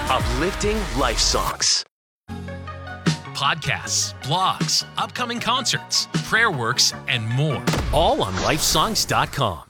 Uplifting life songs. Podcasts, blogs, upcoming concerts, prayer works, and more. All on lifesongs.com.